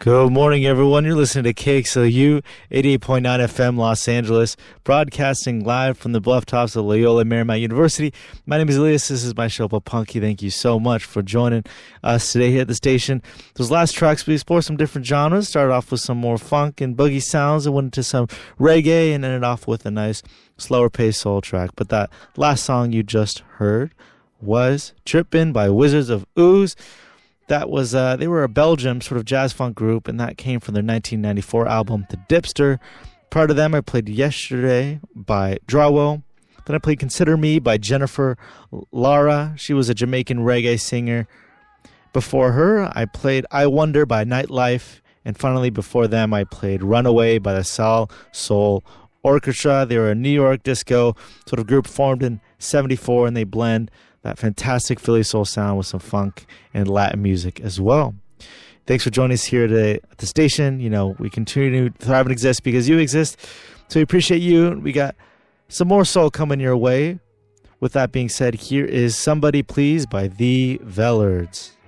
Good morning, everyone. You're listening to KXLU 88.9 FM Los Angeles, broadcasting live from the bluff tops of Loyola Marymount University. My name is Elias. This is my show, Punky. Thank you so much for joining us today here at the station. Those last tracks, we explored some different genres. Started off with some more funk and boogie sounds and went into some reggae and ended off with a nice slower paced soul track. But that last song you just heard was Trippin' by Wizards of Ooze. That was, they were a Belgium sort of jazz funk group, and that came from their 1994 album, The Dipster. Prior to them, I played Yesterday by Drawo. Then I played Consider Me by Jennifer Lara. She was a Jamaican reggae singer. Before her, I played I Wonder by Nightlife. And finally, before them, I played Runaway by the Sal Soul Orchestra. They were a New York disco sort of group formed in 74, and they blend that fantastic Philly soul sound with some funk and Latin music as well. Thanks for joining us here today at the station. You know, we continue to thrive and exist because you exist. So we appreciate you. We got some more soul coming your way. With that being said, here is Somebody Please by The Vellards.